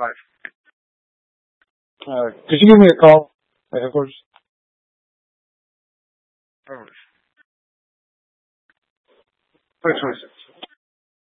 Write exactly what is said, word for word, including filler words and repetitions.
Life. Uh, could you give me a call at headquarters? Always. twenty twenty-six.